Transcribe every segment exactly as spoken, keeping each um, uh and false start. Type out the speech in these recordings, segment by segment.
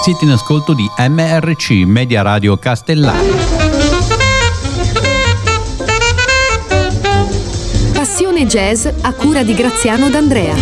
Siete in ascolto di M R C, Media Radio Castellari. Passione Jazz a cura di Graziano D'Andrea.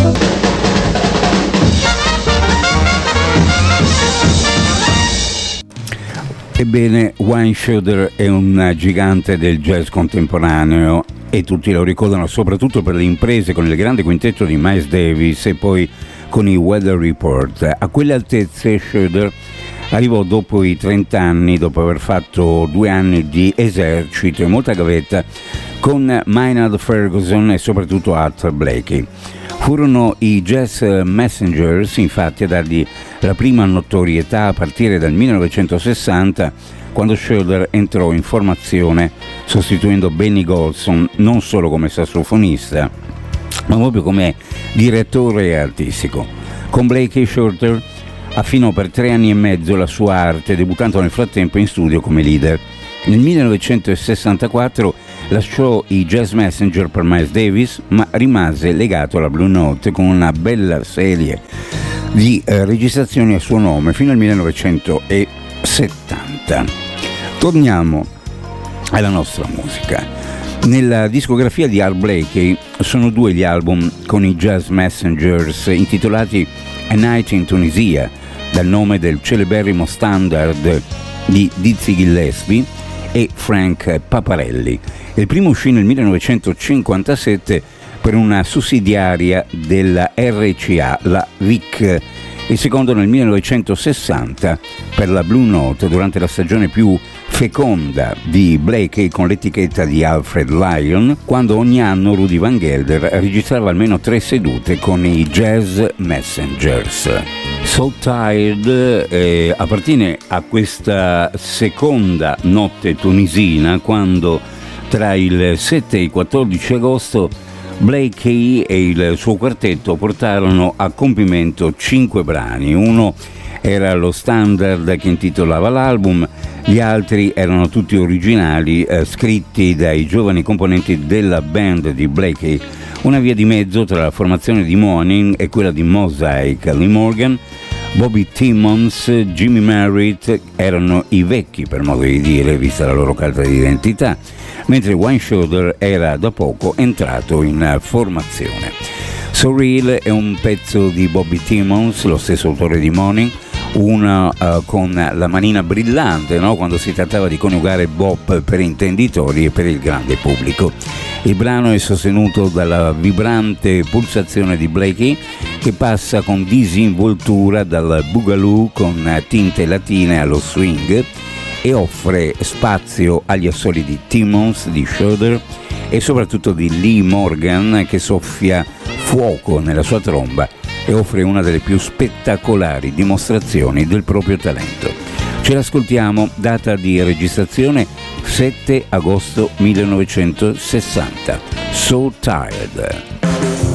Ebbene, Wayne Shorter è un gigante del jazz contemporaneo e tutti lo ricordano soprattutto per le imprese con il grande quintetto di Miles Davis e poi con i Weather Report. A quelle altezze Shorter arrivò dopo i trenta anni, dopo aver fatto due anni di esercito e molta gavetta con Maynard Ferguson e soprattutto Arthur Blakey. Furono i Jazz Messengers infatti a dargli la prima notorietà a partire dal millenovecentosessanta, quando Shorter entrò in formazione sostituendo Benny Golson non solo come sassofonista ma proprio come direttore artistico. Con Blakey Shorter affinò per tre anni e mezzo la sua arte, debuttando nel frattempo in studio come leader. Nel millenovecentosessantaquattro lasciò i Jazz Messenger per Miles Davis, ma rimase legato alla Blue Note con una bella serie di eh, registrazioni a suo nome fino al millenovecentosettanta. Torniamo alla nostra musica. Nella discografia di Art Blakey sono due gli album con i Jazz Messengers intitolati A Night in Tunisia, dal nome del celeberrimo standard di Dizzy Gillespie e Frank Paparelli. Il primo uscì nel millenovecentocinquantasette per una sussidiaria della R C A, la V I C, il secondo nel millenovecentosessanta per la Blue Note durante la stagione più feconda di Blakey con l'etichetta di Alfred Lion, quando ogni anno Rudy Van Gelder registrava almeno tre sedute con i Jazz Messengers. So Tired eh, appartiene a questa seconda notte tunisina, quando tra il sette e il quattordici agosto Blakey e il suo quartetto portarono a compimento cinque brani. Uno era lo standard che intitolava l'album, gli altri erano tutti originali eh, scritti dai giovani componenti della band di Blakey, una via di mezzo tra la formazione di Moaning e quella di Mosaic. Lee Morgan, Bobby Timmons, Jimmy Merritt erano i vecchi, per modo di dire, vista la loro carta di identità, mentre Wayne Shorter era da poco entrato in formazione. So Real è un pezzo di Bobby Timmons, lo stesso autore di Moaning, una uh, con la manina brillante, no? Quando si trattava di coniugare bop per intenditori e per il grande pubblico. Il brano è sostenuto dalla vibrante pulsazione di Blakey, che passa con disinvoltura dal boogaloo con tinte latine allo swing e offre spazio agli assoli di Timmons, di Shorter e soprattutto di Lee Morgan, che soffia fuoco nella sua tromba e offre una delle più spettacolari dimostrazioni del proprio talento. Ce l'ascoltiamo, data di registrazione sette agosto millenovecentosessanta. So Tired.